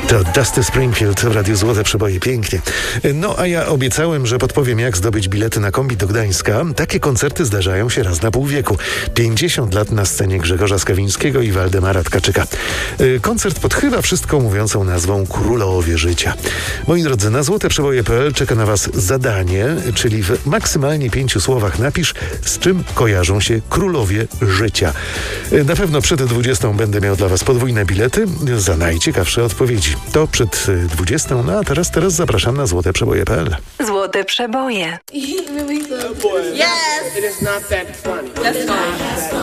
To Dusty Springfield w Radiu Złote Przeboje. Pięknie. No a ja obiecałem, że podpowiem, jak zdobyć bilety na kombi do Gdańska. Takie koncerty zdarzają się raz na pół wieku. 50 lat na scenie Grzegorza Skawińskiego i Waldemara Tkaczyka. Koncert pod chyba wszystko mówiącą nazwą Królowie Życia. Moi drodzy, na złoteprzeboje.pl czeka na Was zadanie, czyli w maksymalnie 5 słowach napisz, z czym kojarzą się Królowie Życia. Na pewno przed 20 będę miał dla Was podwójne bilety za najciekawsze odpowiedzi. To przed 20, no a teraz zapraszam na złoteprzeboje.pl. Złote Przeboje. Yes! It is not that funny. That's fine.